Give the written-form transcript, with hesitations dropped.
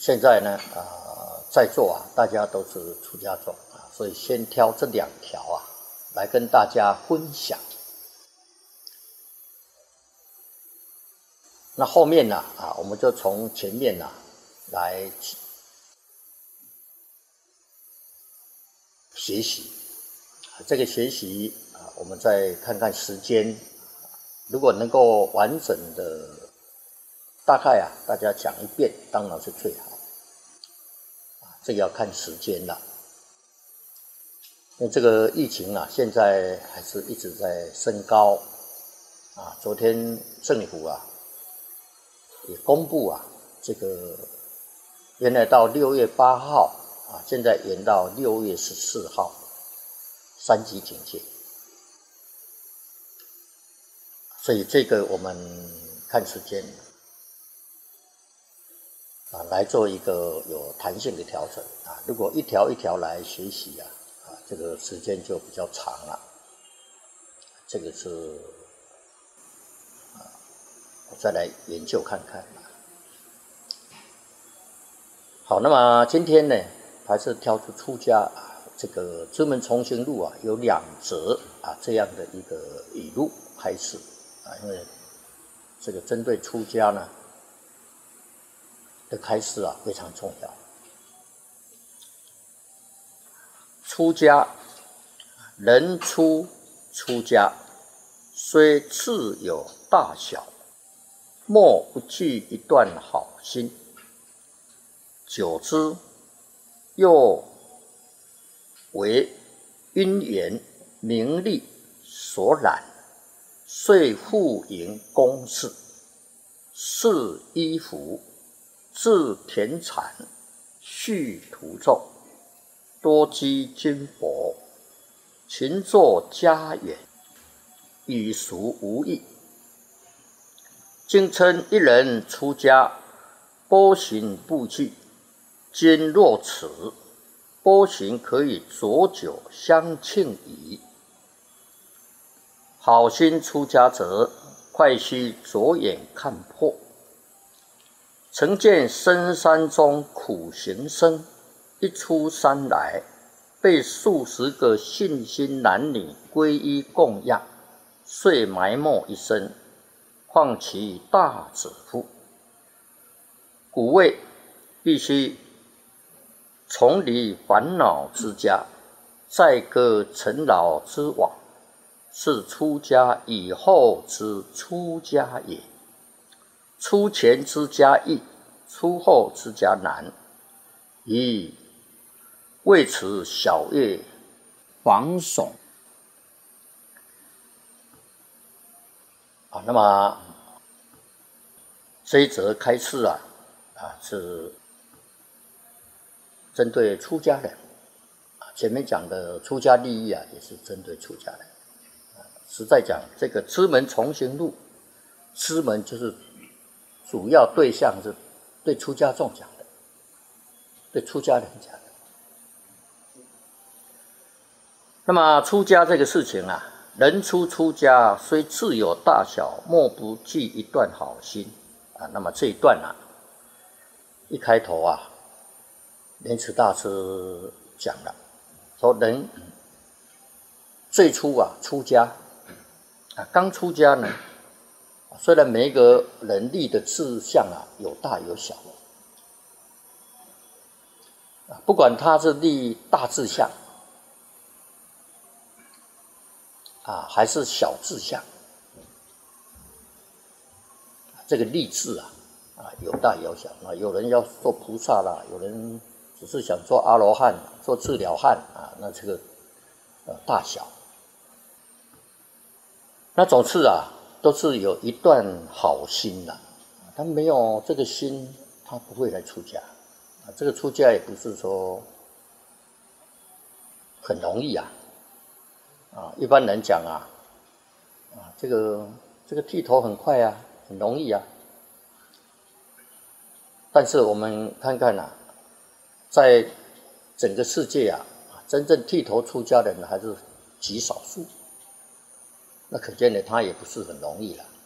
现在呢，在座啊，大家都是出家众啊，所以先挑这2条啊，来跟大家分享。那后面呢，我们就从前面呢来学习。这个学习我们再看看时间，如果能够完整的，大概大家讲一遍，当然是最好。这个要看时间了，因为这个疫情现在还是一直在升高昨天政府也公布这个原来到6月8号现在延到6月14号3级警戒，所以这个我们看时间来做一个有弹性的调整如果一条一条来学习这个时间就比较长了。这个是我再来研究看看。好，那么今天呢，还是挑出出家这个《知门重行录》有2则这样的一个语录开始因为这个针对出家呢的开示非常重要。出家，人出家，虽自有大小，莫不具一段好心。久之，又为因缘名利所染，遂复营公事，饰衣服，置田产，续徒众，多积金帛，勤作家园，与俗无异。今称一人出家，波行不具，今若此，波行可以浊酒相庆矣。好心出家者，快须着眼看破。曾见深山中苦行僧，一出山来，被数十个信心男女皈依供养，遂埋没一生，况其大子乎？故谓必须从离烦恼之家，载歌尘劳之往，是出家以后之出家也。出前之家易，出后之家难。以为此小业防悚那么这一则开示是针对出家人前面讲的出家利益也是针对出家人实在讲这个知门重行录，知门就是主要对象是对出家众讲的，对出家人讲的。那么出家这个事情人出家，虽自有大小，莫不具一段好心那么这一段一开头莲池大师讲了，说人最初出家刚出家呢，虽然每一个人立的志向有大有小不管他是立大志向还是小志向这个立志有大有小有人要做菩萨啦，有人只是想做阿罗汉，做治疗汉那这个大小那总是都是有一段好心他没有这个心，他不会来出家这个出家也不是说很容易一般人讲这个剃头很快很容易但是我们看看在整个世界真正剃头出家的人还是极少数，那可见他也不是很容易了